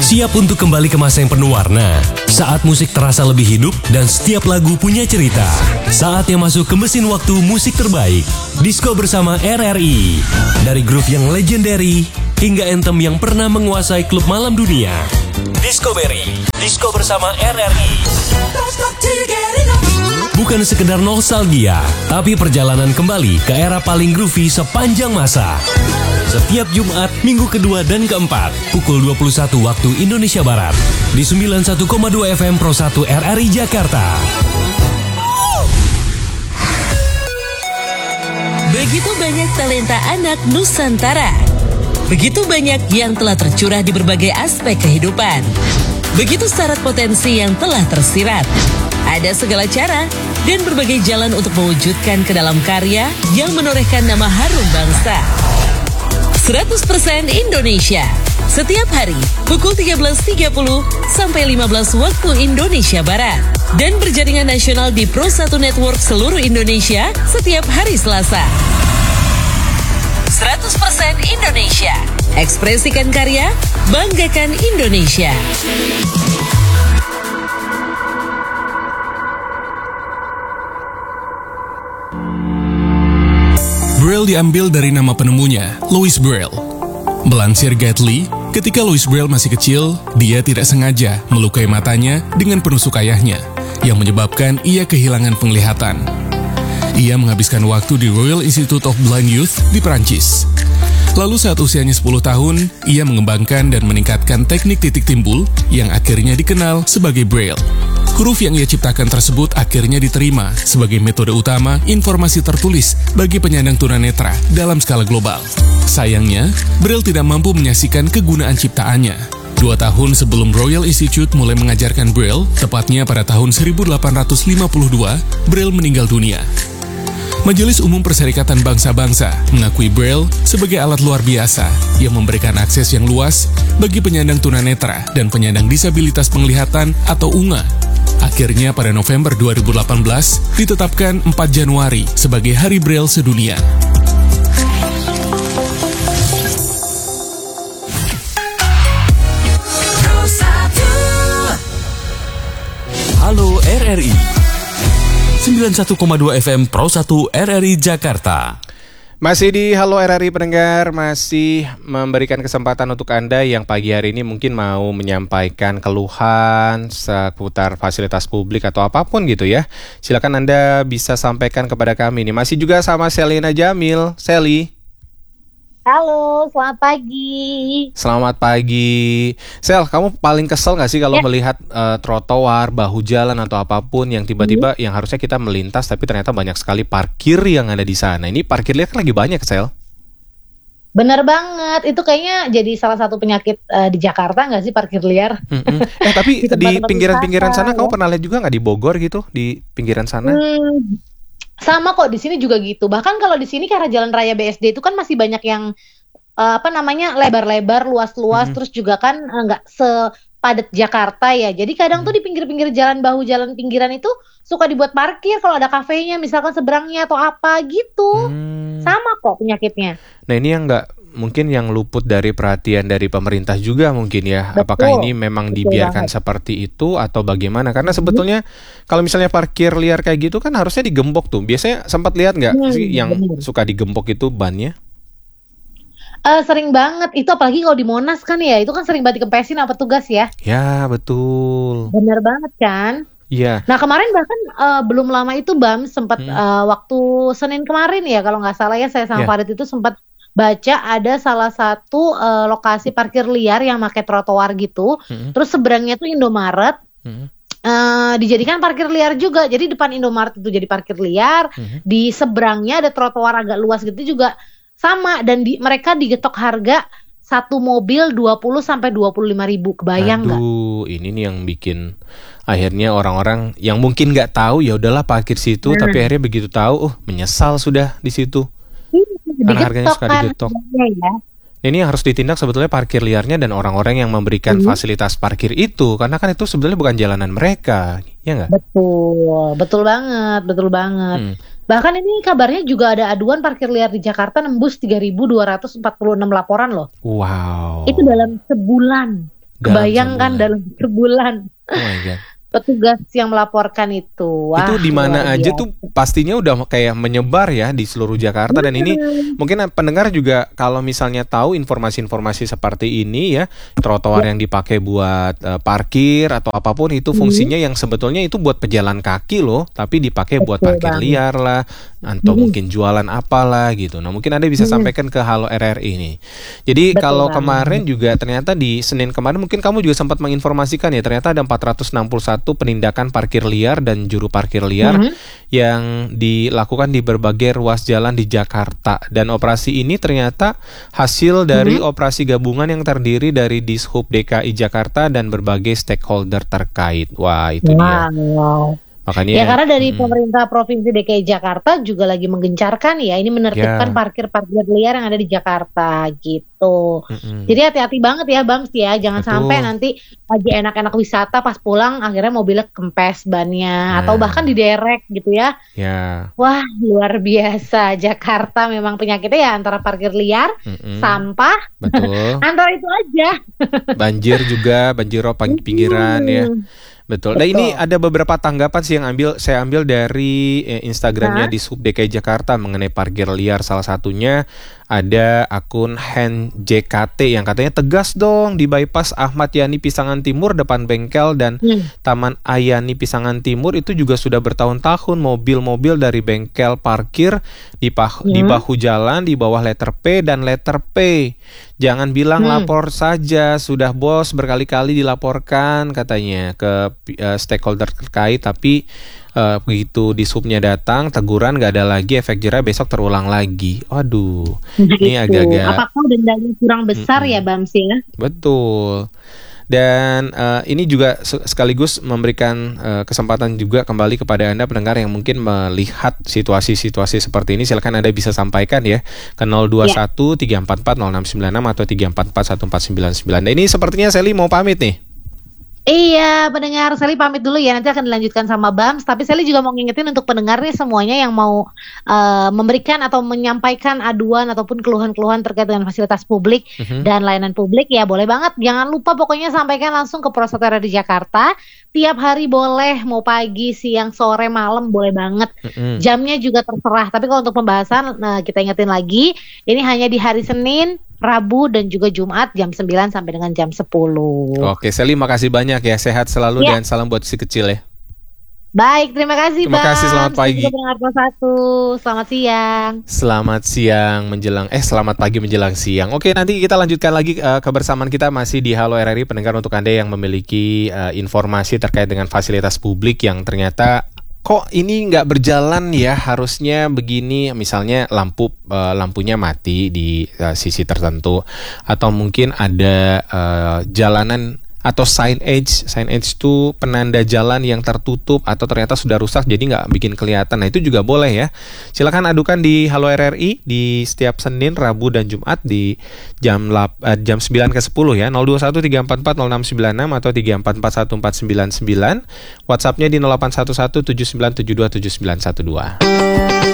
Siap untuk kembali ke masa yang penuh warna? Saat musik terasa lebih hidup dan setiap lagu punya cerita. Saatnya masuk ke mesin waktu musik terbaik. Disko bersama RRI. Dari grup yang legendary hingga anthem yang pernah menguasai klub malam dunia. Discovery. Disko bersama RRI. Bukan sekedar nostalgia, tapi perjalanan kembali ke era paling groovy sepanjang masa. Setiap Jumat, minggu kedua dan keempat, pukul 21 waktu Indonesia Barat, di 91,2 FM Pro 1 RRI Jakarta. Begitu banyak talenta anak Nusantara. Begitu banyak yang telah tercurah di berbagai aspek kehidupan. Begitu syarat potensi yang telah tersirat. Ada segala cara dan berbagai jalan untuk mewujudkan ke dalam karya yang menorehkan nama harum bangsa. 100% Indonesia. Setiap hari pukul 13.30 sampai 15 waktu Indonesia Barat. Dan berjaringan nasional di Pro 1 Network seluruh Indonesia setiap hari Selasa. 100% Indonesia. Ekspresikan karya, banggakan Indonesia. Braille diambil dari nama penemunya, Louis Braille. Melansir Gately, ketika Louis Braille masih kecil, dia tidak sengaja melukai matanya dengan penusuk ayahnya, yang menyebabkan ia kehilangan penglihatan. Ia menghabiskan waktu di Royal Institute of Blind Youth di Perancis. Lalu saat usianya 10 tahun, ia mengembangkan dan meningkatkan teknik titik timbul yang akhirnya dikenal sebagai Braille. Huruf yang ia ciptakan tersebut akhirnya diterima sebagai metode utama informasi tertulis bagi penyandang tunanetra dalam skala global. Sayangnya, Braille tidak mampu menyaksikan kegunaan ciptaannya. 2 tahun sebelum Royal Institute mulai mengajarkan Braille, tepatnya pada tahun 1852, Braille meninggal dunia. Majelis Umum Perserikatan Bangsa-Bangsa mengakui Braille sebagai alat luar biasa yang memberikan akses yang luas bagi penyandang tunanetra dan penyandang disabilitas penglihatan atau UNGA. Akhirnya pada November 2018 ditetapkan 4 Januari sebagai Hari Braille Sedunia. Halo RRI 91,2 FM Pro 1 RRI Jakarta. Masih di Halo RRI pendengar, masih memberikan kesempatan untuk Anda yang pagi hari ini mungkin mau menyampaikan keluhan seputar fasilitas publik atau apapun gitu ya. Silakan Anda bisa sampaikan kepada kami nih. Masih juga sama Selina Jamil. Seli. Halo, selamat pagi. Selamat pagi. Sel, kamu paling kesel gak sih kalau melihat trotoar, bahu jalan atau apapun yang tiba-tiba yang harusnya kita melintas tapi ternyata banyak sekali parkir yang ada di sana. Ini parkir liar kan lagi banyak, Sel. Bener banget, itu kayaknya jadi salah satu penyakit di Jakarta gak sih parkir liar? Tapi di pinggiran-pinggiran wisata, sana kamu pernah lihat juga gak di Bogor gitu, di pinggiran sana? Sama kok, di sini juga gitu. Bahkan kalau di sini karena Jalan Raya BSD itu kan masih banyak yang lebar-lebar, luas-luas, terus juga kan nggak sepadat Jakarta ya. Jadi kadang tuh di pinggir-pinggir jalan, bahu jalan pinggiran itu suka dibuat parkir kalau ada kafenya misalkan seberangnya atau apa gitu. Sama kok penyakitnya. Nah ini yang mungkin yang luput dari perhatian dari pemerintah juga mungkin ya. Betul. Apakah ini memang dibiarkan seperti itu atau bagaimana? Karena sebetulnya kalau misalnya parkir liar kayak gitu kan harusnya digembok tuh. Biasanya sempat lihat nggak sih yang suka digembok itu bannya? Sering banget, itu apalagi kalau di Monas kan ya, itu kan sering banget dikempesin sama petugas ya. Ya betul. Bener banget kan? Iya. Nah kemarin bahkan belum lama itu Bam sempat waktu Senin kemarin ya kalau nggak salah ya, saya sama Farid itu sempat baca ada salah satu lokasi parkir liar yang pakai trotoar gitu, terus seberangnya tuh Indomaret, dijadikan parkir liar juga. Jadi depan Indomaret itu jadi parkir liar, di seberangnya ada trotoar agak luas gitu juga sama, dan mereka digetok harga satu mobil 20-25 ribu, kebayang nggak? Aduh, ini nih yang bikin akhirnya orang-orang yang mungkin nggak tahu ya udahlah parkir situ, tapi akhirnya begitu tahu, menyesal sudah di situ. Karena harganya suka digetok. Ya. Ini yang harus ditindak sebetulnya parkir liarnya dan orang-orang yang memberikan fasilitas parkir itu, karena kan itu sebenarnya bukan jalanan mereka, ya nggak? Betul banget. Bahkan ini kabarnya juga ada aduan parkir liar di Jakarta nembus 3.246 laporan loh. Wow. Itu dalam sebulan. Kebayangkan dalam sebulan. Oh my God. Petugas yang melaporkan itu. Wah, itu di mana aja biasa. tuh pastinya udah kayak menyebar ya di seluruh Jakarta. Dan ini mungkin pendengar juga kalau misalnya tahu informasi-informasi seperti ini ya, trotoar yang dipakai buat parkir atau apapun itu fungsinya yang sebetulnya itu buat pejalan kaki loh, tapi dipakai buat parkir liar lah atau mungkin jualan apalah gitu. Nah, mungkin Anda bisa sampaikan ke Halo RRI ini. Jadi kalau kemarin juga ternyata di Senin kemarin mungkin kamu juga sempat menginformasikan ya, ternyata ada 461 penindakan parkir liar dan juru parkir liar yang dilakukan di berbagai ruas jalan di Jakarta. Dan operasi ini ternyata hasil dari operasi gabungan yang terdiri dari Dishub DKI Jakarta dan berbagai stakeholder terkait. Wah, itu dia. Makanya, ya karena dari pemerintah Provinsi DKI Jakarta juga lagi menggencarkan ya, ini menertibkan parkir-parkir liar yang ada di Jakarta gitu. Jadi hati-hati banget ya Bams ya, jangan sampai nanti lagi enak-enak wisata pas pulang akhirnya mobilnya kempes bannya atau bahkan diderek gitu ya. Wah, luar biasa. Jakarta memang penyakitnya ya antara parkir liar, sampah, antara itu aja. Banjir juga, banjirop pinggiran ya. Betul. Nah, ini ada beberapa tanggapan sih yang saya ambil dari Instagramnya Dishub DKI Jakarta mengenai parkir liar. Salah satunya ada akun Hen JKT yang katanya tegas dong di bypass Ahmad Yani Pisangan Timur depan bengkel dan Taman Ayani Pisangan Timur itu juga sudah bertahun-tahun mobil-mobil dari bengkel parkir di bahu jalan di bawah letter P dan letter P. Jangan bilang lapor saja, sudah bos berkali-kali dilaporkan katanya ke stakeholder terkait, tapi begitu Dishubnya datang, teguran gak ada lagi, efek jerah besok terulang lagi. Waduh, ini agak-agak. Apakah dendanya kurang besar ya Bams ya? Betul. Dan ini juga sekaligus memberikan kesempatan juga kembali kepada Anda pendengar yang mungkin melihat situasi-situasi seperti ini. Silakan Anda bisa sampaikan ya ke 021 344 0696 atau 344 1499. Nah, ini sepertinya Sally mau pamit nih. Iya, pendengar, Sally pamit dulu ya. Nanti akan dilanjutkan sama Bams. Tapi Sally juga mau ngingetin untuk pendengar nih semuanya yang mau memberikan atau menyampaikan aduan ataupun keluhan-keluhan terkait dengan fasilitas publik dan layanan publik ya boleh banget. Jangan lupa pokoknya sampaikan langsung ke Prosetara di Jakarta. Tiap hari boleh, mau pagi, siang, sore, malam boleh banget. Jamnya juga terserah. Tapi kalau untuk pembahasan kita ingetin lagi, ini hanya di hari Senin, Rabu dan juga Jumat jam 9 sampai dengan jam 10. Oke, Sally makasih banyak ya. Sehat selalu dan salam buat si kecil ya. Baik, terima kasih Bang. Terima kasih, selamat pagi. Selamat siang. Selamat siang menjelang selamat pagi menjelang siang. Oke, nanti kita lanjutkan lagi kebersamaan kita masih di Halo RRI pendengar, untuk Anda yang memiliki informasi terkait dengan fasilitas publik yang ternyata kok ini nggak berjalan ya, harusnya begini, misalnya lampunya mati di sisi tertentu, atau mungkin ada jalanan atau signage itu penanda jalan yang tertutup atau ternyata sudah rusak jadi nggak bikin kelihatan. Nah, itu juga boleh ya. Silakan adukan di Halo RRI di setiap Senin, Rabu dan Jumat di jam 9 ke 10 ya. 021 344 0696 atau 344 1499. WhatsApp-nya di 0811 7972 7912.